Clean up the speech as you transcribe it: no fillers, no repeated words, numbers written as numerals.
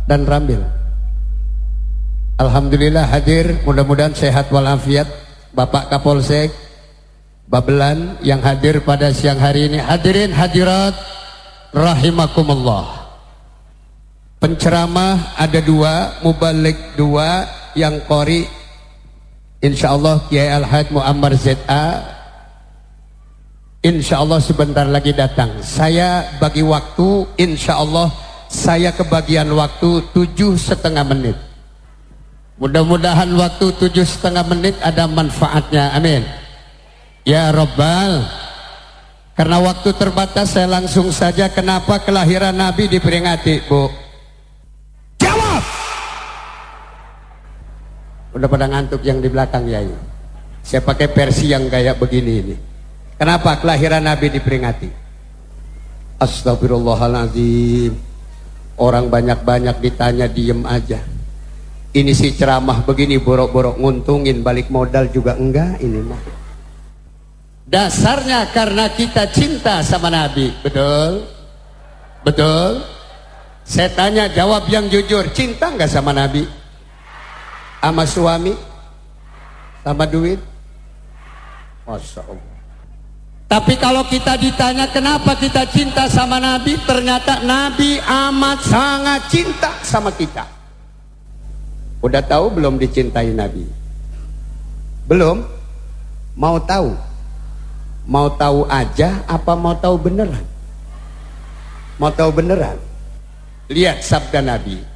dan Rambil. Alhamdulillah hadir, mudah-mudahan sehat walafiat. Bapak Kapolsek Babelan yang hadir pada siang hari ini. Hadirin hadirat rahimakumullah. Penceramah ada 2, mubalik 2, yang qori insyaallah Kiai Al-Haj Muammar ZA insyaallah sebentar lagi datang. Saya bagi waktu, insyaallah saya kebagian waktu 7,5 menit. Mudah-mudahan waktu 7,5 menit ada manfaatnya, amin ya Rabbal. Karena waktu terbatas, saya langsung saja. Kenapa kelahiran Nabi diperingati, Bu? Jawab. Udah pada ngantuk yang di belakang, Yai. Saya pakai versi yang kayak begini ini. Kenapa kelahiran Nabi diperingati? Astagfirullahaladzim. Orang banyak-banyak ditanya diem aja. Ini si ceramah begini borok-borok nguntungin, balik modal juga enggak ini mah. Dasarnya karena kita cinta sama Nabi, betul? Betul? Saya tanya, jawab yang jujur, cinta enggak sama Nabi? Sama suami? Sama duit? Masya Allah. Tapi kalau kita ditanya kenapa kita cinta sama Nabi, ternyata Nabi amat sangat cinta sama kita. Udah tahu belum dicintai Nabi? Belum? Mau tahu? Mau tahu aja apa mau tahu beneran? Mau tahu beneran? Lihat sabda Nabi.